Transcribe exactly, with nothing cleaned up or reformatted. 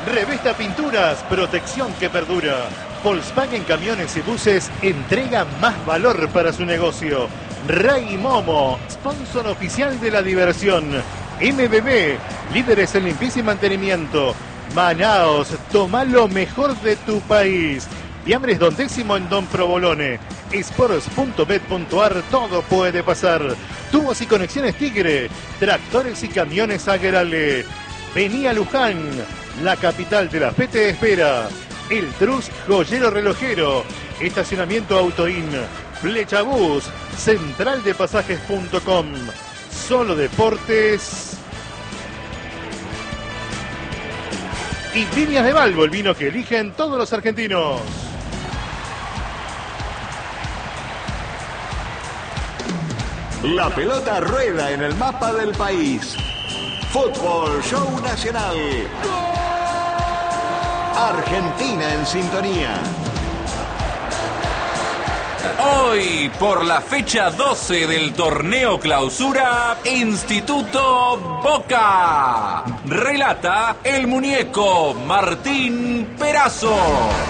Revesta Pinturas, protección que perdura. Volkswagen Camiones y Buses entrega más valor para su negocio. Ray Momo, sponsor oficial de la diversión. M B B, líderes en limpieza y mantenimiento. Manaos, toma lo mejor de tu país. Fiambres Don Décimo en Don Provolone. Sports punto bet punto ar, todo puede pasar. Tubos y conexiones Tigre. Tractores y camiones Aguerale. Vení a Luján, la capital de la fe te espera. El Trus Joyero Relojero. Estacionamiento Autoin. Flechabús. Central de Pasajes punto com. Solo Deportes. Y Viñas de Balbo, el vino que eligen todos los argentinos. La pelota rueda en el mapa del país. Fútbol Show Nacional. Argentina en sintonía. Hoy, por la fecha doce del torneo clausura, Instituto Boca. Relata el muñeco Martín Perazo.